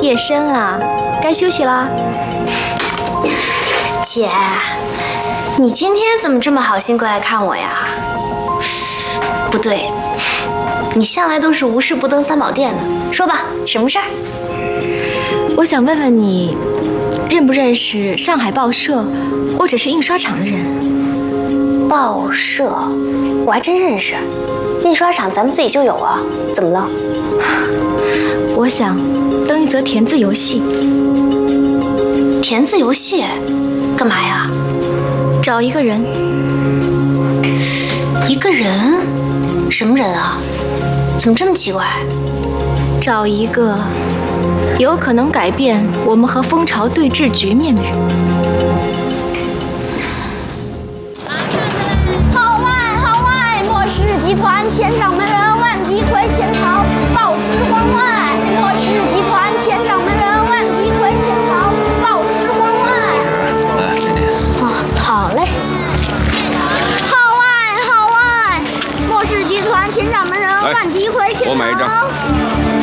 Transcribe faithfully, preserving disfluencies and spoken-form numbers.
夜深了，该休息啦。 姐，你今天怎么这么好心过来看我呀？不对，你向来都是无事不登三宝殿的。说吧，什么事儿？ 我想问问你，认不认识上海报社或者是印刷厂的人？ 报社，我还真认识。印刷厂咱们自己就有啊，怎么了？ 我想登一则填字游戏。 填字游戏？干嘛呀？ 找一个人。 一个人？什么人啊？怎么这么奇怪？ 找一个有可能改变我们和蜂巢对峙局面的人。 号外号外！莫氏集团前掌门人万迪奎潜逃，报时关外！莫氏集团前掌门人万迪奎潜逃，报时关外！ 来，丽丽。 啊，好嘞。号外号外！莫氏集团前掌门人万迪奎潜逃。 我买一张。